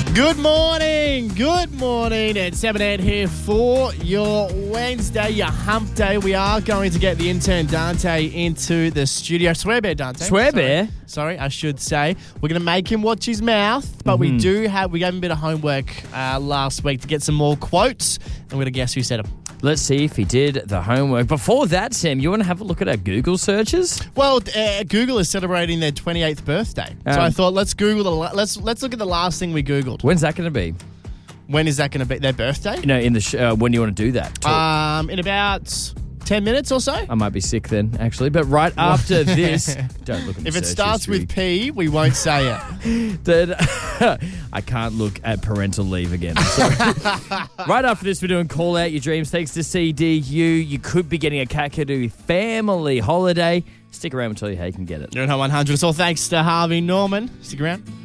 Good morning. It's 7-8 here for your Wednesday, your hump day. We are going to get the intern Dante into the studio. Swear bear, Dante. Swear bear? Sorry, I should say. We're going to make him watch his mouth, but we gave him a bit of homework last week to get some more quotes, and we're going to guess who said them. Let's see if he did the homework. Before that, Sam, you want to have a look at our Google searches? Well, Google is celebrating their 28th birthday, so I thought let's let's look at the last thing we Googled. When's that going to be? When is that going to be? Their birthday? No, in the when do you want to do that? In about 10 minutes or so. I might be sick then, actually. But right after this, don't look at the If it search starts history. with P, we won't say it. Then I can't look at parental leave again. Sorry. Right after this, we're doing Call Out Your Dreams. Thanks to CDU. You could be getting a Kakadu family holiday. Stick around and tell you how you can get it. You're on Hot 100. It's all thanks to Harvey Norman. Stick around.